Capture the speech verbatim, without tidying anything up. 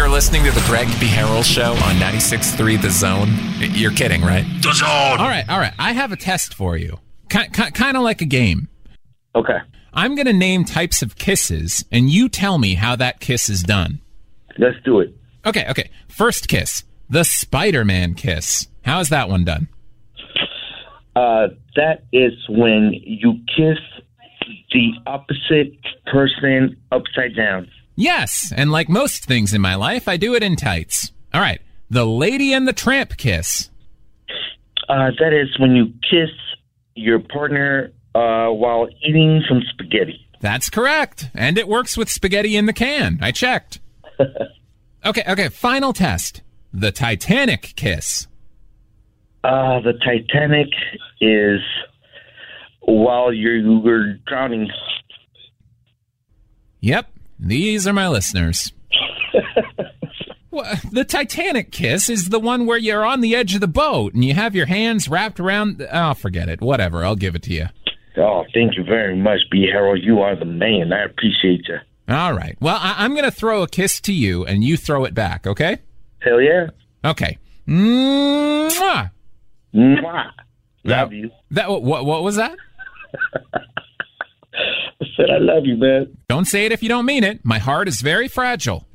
listening to the Greg B. Harrell Show on ninety-six point three The Zone. You're kidding, right? The Zone! All right, all right. I have a test for you. Kind of like a game. Okay. I'm going to name types of kisses, and you tell me how that kiss is done. Let's do it. Okay, okay. First kiss, the Spider-Man kiss. How is that one done? Uh, that is when you kiss the opposite person upside down. Yes, and like most things in my life, I do it in tights. All right, the Lady and the Tramp kiss. Uh, that is when you kiss your partner uh, while eating some spaghetti. That's correct, and it works with spaghetti in the can. I checked. Okay, okay, final test. The Titanic kiss. Uh, the Titanic is while you're, you're drowning. Yep, these are my listeners. Well, the Titanic kiss is the one where you're on the edge of the boat and you have your hands wrapped around... The, oh, forget it. Whatever, I'll give it to you. Oh, thank you very much, B. Harold. You are the man. I appreciate you. All right. Well, I- I'm going to throw a kiss to you and you throw it back, okay? Hell yeah. Okay. Mwah! Mwah. That- Love you. That what? What was that? I said I love you, man. Don't say it if you don't mean it. My heart is very fragile.